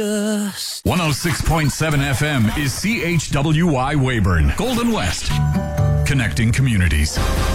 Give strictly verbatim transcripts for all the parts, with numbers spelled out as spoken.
one oh six point seven F M is C H W Y Weyburn, Golden West, connecting communities.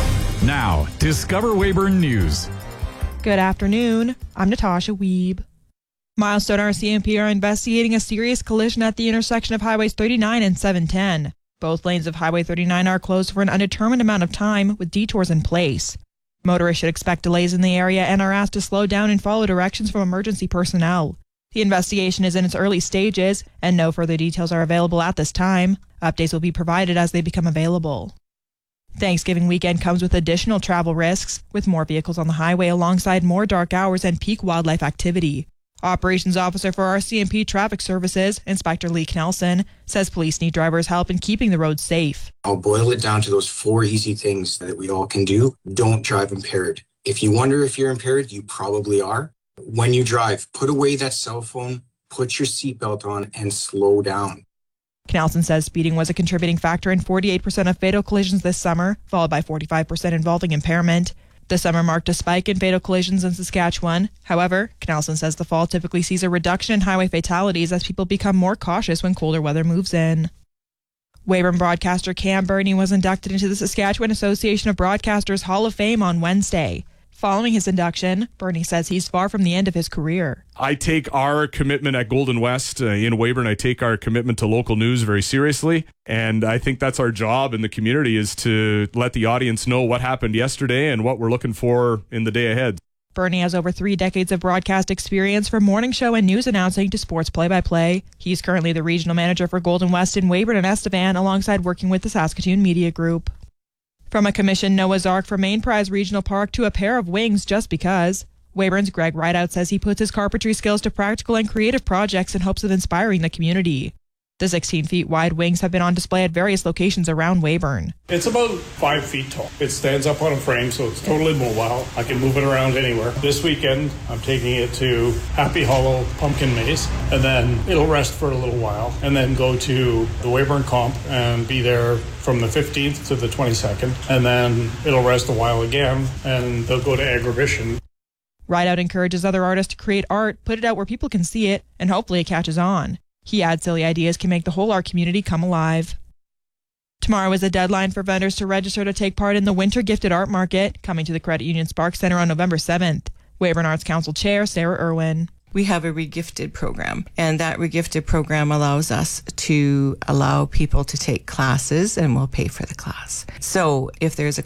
Now, Discover Weyburn News. Good afternoon. I'm Natasha Wiebe. Milestone R C M P are investigating a serious collision at the intersection of Highways thirty-nine and seven ten. Both lanes of Highway thirty-nine are closed for an undetermined amount of time with detours in place. Motorists should expect delays in the area and are asked to slow down and follow directions from emergency personnel. The investigation is in its early stages, and no further details are available at this time. Updates will be provided as they become available. Thanksgiving weekend comes with additional travel risks, with more vehicles on the highway alongside more dark hours and peak wildlife activity. Operations Officer for R C M P Traffic Services, Inspector Lee Knelson, says police need drivers' help in keeping the roads safe. I'll boil it down to those four easy things that we all can do. Don't drive impaired. If you wonder if you're impaired, you probably are. When you drive, put away that cell phone, put your seatbelt on, and slow down. Knelson says speeding was a contributing factor in forty-eight percent of fatal collisions this summer, followed by forty-five percent involving impairment. The summer marked a spike in fatal collisions in Saskatchewan. However, Knelson says the fall typically sees a reduction in highway fatalities as people become more cautious when colder weather moves in. Weyburn broadcaster Cam Burney was inducted into the Saskatchewan Association of Broadcasters Hall of Fame on Wednesday. Following his induction, Burney says he's far from the end of his career. I take our commitment at Golden West uh, in Weyburn, I take our commitment to local news very seriously. And I think that's our job in the community, is to let the audience know what happened yesterday and what we're looking for in the day ahead. Burney has over three decades of broadcast experience from morning show and news announcing to sports play-by-play. He's currently the regional manager for Golden West in Weyburn and Estevan, alongside working with the Saskatoon Media Group. From a commissioned Noah's Ark for Main Prize Regional Park to a pair of wings just because, Weyburn's Greg Rideout says he puts his carpentry skills to practical and creative projects in hopes of inspiring the community. The sixteen feet wide wings have been on display at various locations around Weyburn. It's about five feet tall. It stands up on a frame, so it's totally mobile. I can move it around anywhere. This weekend, I'm taking it to Happy Hollow Pumpkin Maze, and then it'll rest for a little while, and then go to the Weyburn Comp and be there from the fifteenth to the twenty-second, and then it'll rest a while again, and they'll go to Agribition. Rideout encourages other artists to create art, put it out where people can see it, and hopefully it catches on. He adds silly ideas can make the whole art community come alive. Tomorrow is the deadline for vendors to register to take part in the Winter Gifted Art Market, coming to the Credit Union Sparks Centre on November seventh. Weyburn Arts Council Chair Sarah Irwin. We have a regifted program, and that regifted program allows us to allow people to take classes, and we'll pay for the class. So if there's a